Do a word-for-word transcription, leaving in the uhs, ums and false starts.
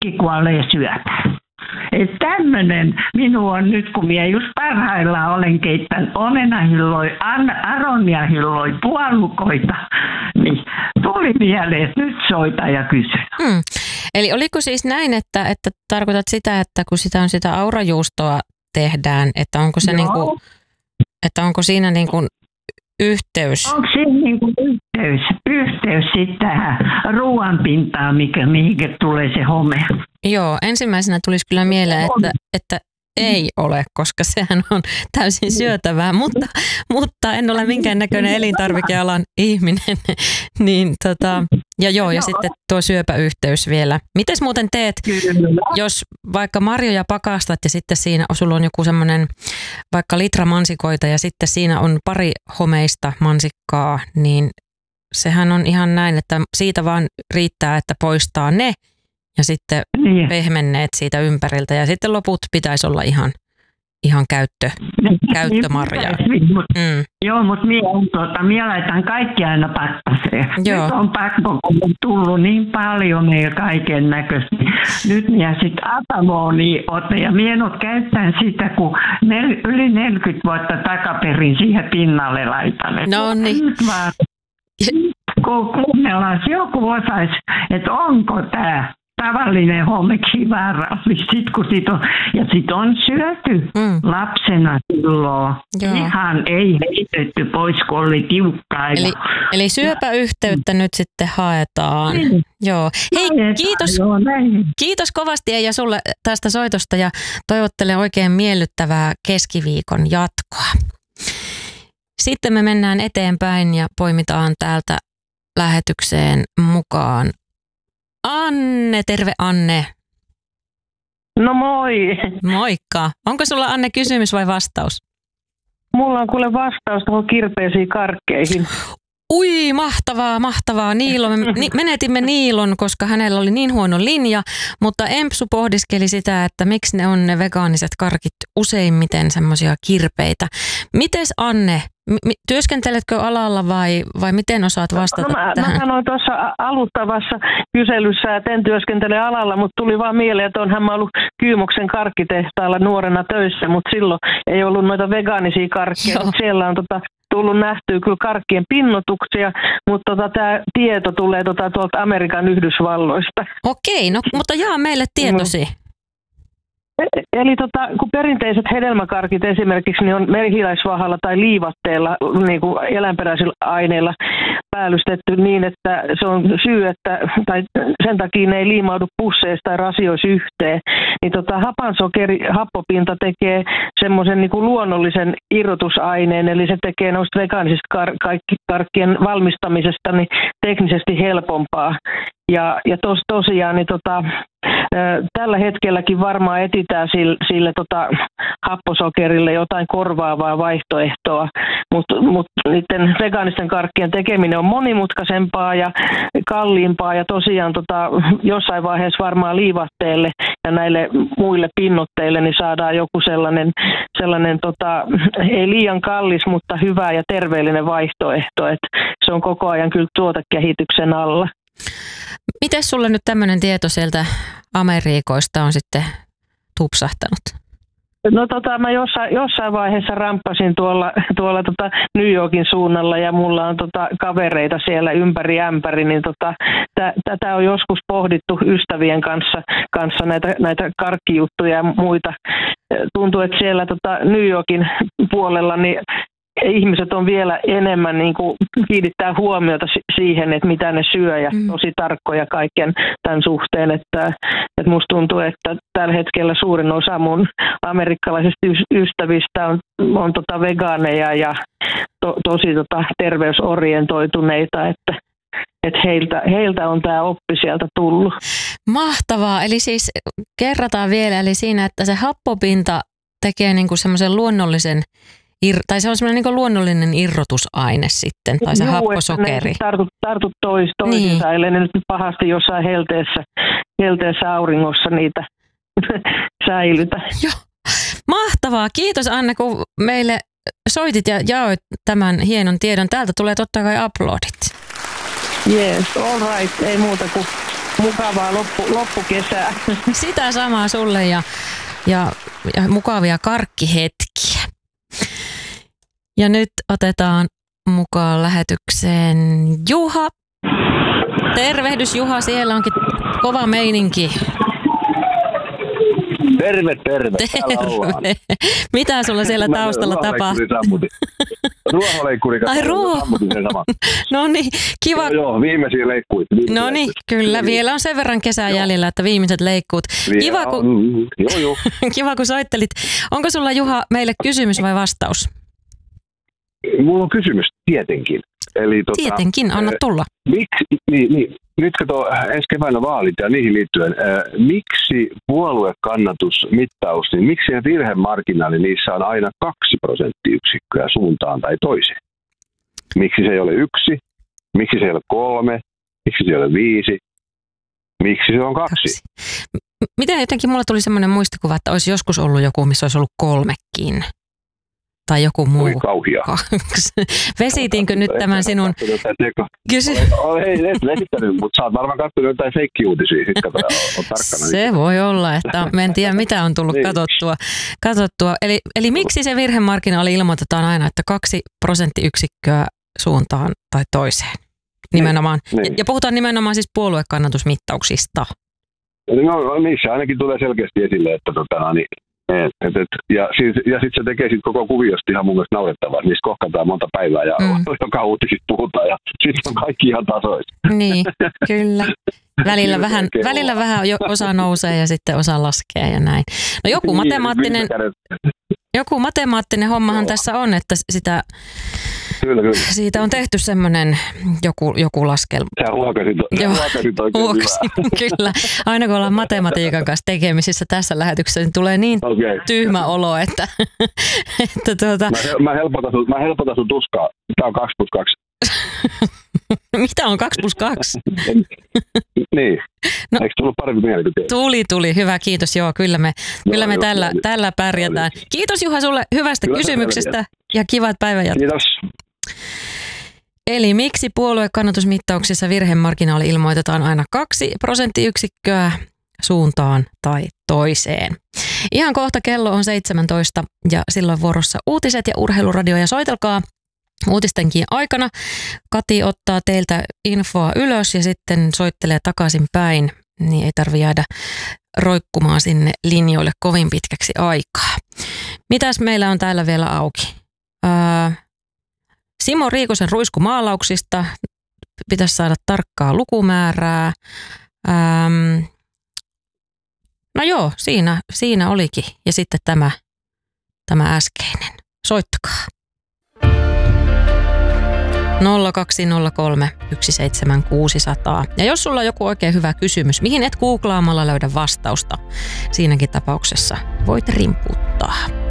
kaikki kuolee syöpään. Että tämmöinen minua on nyt, kun minä just parhaillaan olen keittänyt omenahilloja, aroniahilloja, puolukoita, niin tuli mieleen, että nyt soita ja kysy. Hmm. Eli oliko siis näin, että, että tarkoitat sitä, että kun sitä on sitä aurajuustoa tehdään, että onko se niin kuin, että onko siinä niin kuin yhteys? Onko siinä niin kuin yhteys, yhteys sitten tähän ruoanpintaan, mikä, mihinkä tulee se home? Joo, ensimmäisenä tulisi kyllä mieleen, että, että ei ole, koska sehän on täysin syötävää, mutta, mutta en ole minkäännäköinen elintarvikealan ihminen. niin, tota, ja joo, ja sitten tuo syöpäyhteys vielä. Mites muuten teet, jos vaikka marjoja pakastat ja sitten siinä sulla on joku semmoinen vaikka litra mansikoita ja sitten siinä on pari homeista mansikkaa, niin sehän on ihan näin, että siitä vaan riittää, että poistaa ne ja sitten niin. pehmenneet siitä ympäriltä ja sitten loput pitäisi olla ihan, ihan käyttö, käyttömarjaa. Mm. Joo, mutta minä, tuota, minä laitan kaikki aina pakkaseen. Joo. Nyt on pakko, kun on tullut niin paljon meillä kaiken näköistä. Nyt minä sitten Atamonia otan ja minä en ole käyttänyt sitä, kun nel, yli neljäkymmentä vuotta takaperin siihen pinnalle laitan. No niin. Nyt vaan, kun kuunnellaan, joku osaisi, että onko tämä tavallinen homekin vaarallista, sit kun sit on, ja sit on syöty mm. lapsena silloin. Joo. Ihan ei heitetty pois, kun oli tiukkaa. Eli, eli syöpäyhteyttä ja. nyt sitten haetaan. Mm. Joo. Hei, haetaan, kiitos, joo, kiitos kovasti Eija sulle tästä soitosta ja toivottelen oikein miellyttävää keskiviikon jatkoa. Sitten me mennään eteenpäin ja poimitaan täältä lähetykseen mukaan Anne, terve Anne. No moi. Moikka. Onko sulla Anne kysymys vai vastaus? Mulla on kuule vastaus tuohon kirpeisiin karkkeihin. Ui, mahtavaa, mahtavaa. Niilo, me menetimme Niilon, koska hänellä oli niin huono linja, mutta Empsu pohdiskeli sitä, että miksi ne on ne vegaaniset karkit useimmiten semmoisia kirpeitä. Mites Anne, m- työskenteletkö alalla vai, vai miten osaat vastata no, mä, tähän? Mä sanoin tuossa alustavassa kyselyssä, että en työskentele alalla, mutta tuli vaan mieleen, että onhan mä ollut Kyymoksen karkkitehtaalla nuorena töissä, mutta silloin ei ollut noita vegaanisia karkkeja. Siellä on tota tullut nähtyä kyllä karkkien pinnotuksia, mutta tota, tämä tieto tulee tota, tuolta Amerikan Yhdysvalloista. Okei, no mutta jaa meille tietosi. Eli tota, kun perinteiset hedelmäkarkit esimerkiksi niin on mehiläisvahalla tai liivatteella niin kuin eläinperäisillä aineilla päällystetty niin, että se on syy, että tai sen takia ne ei liimaudu pusseista tai rasioisi yhteen, niin tota, hapansokeri, happopinta tekee semmoisen niin kuin luonnollisen irrotusaineen, eli se tekee noista vegaanisista kar- karkkien valmistamisesta niin teknisesti helpompaa. Ja, ja tos, tosiaan niin tota, tällä hetkelläkin varmaan etsitään sille, sille tota, happosokerille jotain korvaavaa vaihtoehtoa, mutta mut niiden vegaanisten karkkien tekeminen on monimutkaisempaa ja kalliimpaa ja tosiaan tota, jossain vaiheessa varmaan liivatteelle ja näille muille pinnotteille niin saadaan joku sellainen, sellainen tota, ei liian kallis, mutta hyvä ja terveellinen vaihtoehto, että se on koko ajan kyllä tuotekehityksen alla. Miten sulle nyt tämmöinen tieto sieltä Amerikoista on sitten tupsahtanut? No tota, mä jossain, jossain vaiheessa ramppasin tuolla, tuolla tota New Yorkin suunnalla ja mulla on tota kavereita siellä ympäri ämpäri, niin tota, tätä on joskus pohdittu ystävien kanssa, kanssa näitä, näitä karkkijuttuja ja muita. Tuntuu, että siellä tota New Yorkin puolella niin ihmiset on vielä enemmän niin kuin kiinnittää huomiota siihen, että mitä ne syö ja mm. tosi tarkkoja kaiken tämän suhteen, että, että musta tuntuu, että tällä hetkellä suurin osa mun amerikkalaisista ystävistä on, on tota vegaaneja ja to, tosi tota terveysorientoituneita, että, että heiltä, heiltä on tämä oppi sieltä tullut. Mahtavaa, eli siis kerrataan vielä, eli siinä, että se happopinta tekee niin kuin semmoisen luonnollisen Ir- tai se on semmoinen niin luonnollinen irrotusaine sitten, tai se Juu, happosokeri. Juu, tartut, tartut tois, toisinsa, niin. Ellei ne nyt pahasti jossain helteessä, helteessä auringossa niitä säilytä. Joo, mahtavaa. Kiitos Anne, kun meille soitit ja jaoit tämän hienon tiedon. Täältä tulee totta kai uploadit. Yes, all right. Ei muuta kuin mukavaa loppu, loppukesää. Sitä samaa sulle ja, ja, ja mukavia karkkihetkiä. Ja nyt otetaan mukaan lähetykseen Juha. Tervehdys Juha, siellä onkin kova meininki. Terve, terve. Terve. Mitä sulla siellä taustalla tapahtuu? Ruohonleikkuri Ai ruoho. No niin, kiva. Joo, joo, viimeisiä leikkuit. No niin, kyllä. Vielä on sen verran kesää joo. jäljellä, että viimeiset leikkuut. Kiva, kun... joo, joo. Kiva, kun soittelit. Onko sulla, Juha, meille kysymys vai vastaus? Mulla on kysymys, tietenkin. Eli, tota, tietenkin, anna tulla. Miksi, niin, niin, nyt kato, ensi keväänä vaalit ja niihin liittyen, ää, miksi puoluekannatusmittaus, niin miksi se virhemarginaali niissä on aina kaksi prosenttiyksikköä suuntaan tai toiseen? Miksi se ei ole yksi? Miksi se ei ole kolme? Miksi se ei ole viisi? Miksi se on kaksi? kaksi. Miten jotenkin mulla tuli semmoinen muistikuva, että olisi joskus ollut joku, missä olisi ollut kolmekin. Tai joku muu. Oi kauhia. Vesitinkö nyt tämän sinun... Kysy... Ei, et vesittänyt, mutta sä oot varmaan katsonut jotain feikkiuutisia. Se voi olla, että en tiedä mitä on tullut niin. katsottua. katsottua. Eli, eli miksi se virhemarginaali ilmoitetaan aina, että kaksi prosenttiyksikköä suuntaan tai toiseen? Nimenomaan. Niin. Ja, ja puhutaan nimenomaan siis puoluekannatusmittauksista. No niissä ainakin tulee selkeästi esille, että tota, niin, et, et, ja, siis, ja sitten se tekee sit koko kuviosta ihan mun mielestä naurettavaa. Niissä kohkataan monta päivää ja mm. joka uutisista puhutaan ja sitten on kaikki ihan tasoista. Niin, kyllä. Välillä vähän, välillä vähän osa nousee ja sitten osa laskee ja näin. No joku matemaattinen, joku matemaattinen hommahan tässä on, että sitä... Kyllä, kyllä. Siitä on tehty semmoinen joku, joku laskelma. Sä huokasit, sä huokasit oikein huokasin, kyllä. Aina kun ollaan matematiikan kanssa tekemisissä tässä lähetyksessä, niin tulee niin okay. tyhmä olo, että... että tuota... Mä, mä, helpotan sun, mä helpotan sun tuskaa. Tää on kaksi plus kaksi. Mitä on kaksi plus kaksi? Niin. No, eikö tullut parempi mieli kuin teille? Tuli, tuli. Hyvä, kiitos. Joo, kyllä me, no, kyllä me joo, tällä, tällä pärjätään. Kiitos Juha sulle hyvästä kyllä kysymyksestä ja kivat päivänjatkoa. Kiitos. Eli miksi puoluekannatusmittauksissa virhemarginaali ilmoitetaan aina kaksi prosenttiyksikköä suuntaan tai toiseen? Ihan kohta kello on seitsemäntoista ja silloin vuorossa uutiset ja urheiluradio ja soitelkaa uutistenkin aikana. Kati ottaa teiltä infoa ylös ja sitten soittelee takaisin päin, niin ei tarvitse jäädä roikkumaan sinne linjoille kovin pitkäksi aikaa. Mitäs meillä on täällä vielä auki? Ää, Simo Riikosen ruiskumaalauksista pitäisi saada tarkkaa lukumäärää. Ähm, no joo, siinä, siinä olikin. Ja sitten tämä, tämä äskeinen. Soittakaa. nolla kaksi nolla kolme yksi seitsemän kuusi nolla nolla. Ja jos sulla on joku oikein hyvä kysymys, mihin et googlaamalla löydä vastausta, siinäkin tapauksessa voit rimputtaa.